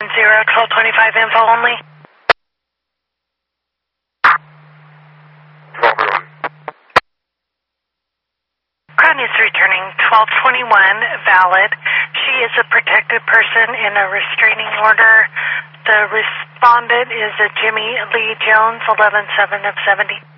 1225 info only. Crown is returning 1221 valid. She is a protected person in a restraining order. The respondent is a Jimmy Lee Jones, 11-7 of 70.